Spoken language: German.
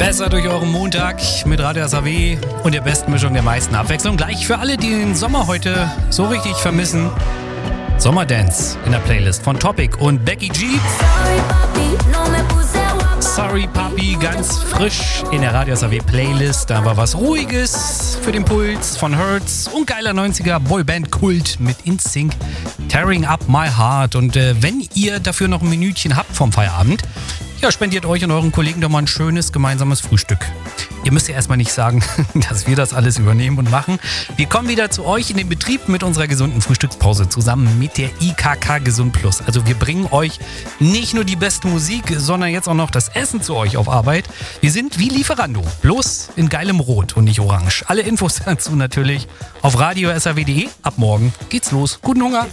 Besser durch euren Montag mit Radio SAW und der besten Mischung der meisten Abwechslung. Gleich für alle, die den Sommer heute so richtig vermissen. Sommerdance in der Playlist von Topic und Becky G. Sorry Papi, ganz frisch in der Radio SAW Playlist. Da war was Ruhiges für den Puls von Hertz und geiler 90er Boyband-Kult mit InSync, Tearing Up My Heart. Und wenn ihr dafür noch ein Minütchen habt vom Feierabend, ja, spendiert euch und euren Kollegen doch mal ein schönes gemeinsames Frühstück. Ihr müsst ja erstmal nicht sagen, dass wir das alles übernehmen und machen. Wir kommen wieder zu euch in den Betrieb mit unserer gesunden Frühstückspause zusammen mit der IKK Gesund Plus. Also wir bringen euch nicht nur die beste Musik, sondern jetzt auch noch das Essen zu euch auf Arbeit. Wir sind wie Lieferando, bloß in geilem Rot und nicht orange. Alle Infos dazu natürlich auf radio-saw.de. Ab morgen geht's los. Guten Hunger!